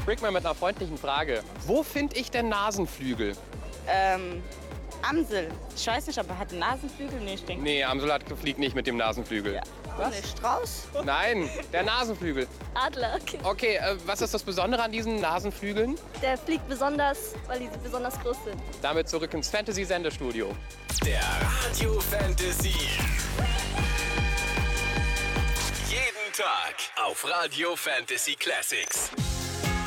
Rick mal mit einer freundlichen Frage. Wo finde ich denn Nasenflügel? Amsel. Ich weiß nicht, aber hat einen Nasenflügel? Nee, ich denke. Nee, Amsel fliegt nicht mit dem Nasenflügel. Ja. Was? Eine Strauß? Nein, der Nasenflügel. Adler. Okay. Okay, was ist das Besondere an diesen Nasenflügeln? Der fliegt besonders, weil die besonders groß sind. Damit zurück ins Fantasy-Sendestudio. Der Radio Fantasy. Jeden Tag auf Radio Fantasy Classics.